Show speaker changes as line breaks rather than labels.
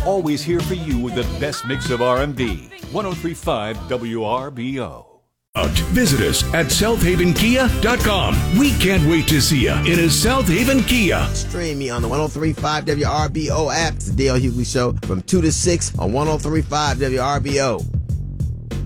always here for you with the best mix of R&B. 103.5 WRBO.
Visit us at SouthhavenKia.com. We can't wait to see you in a South Haven Kia.
Stream me on the 103.5 WRBO app. It's the Dale Hughley Show from 2 to 6 on 103.5 WRBO.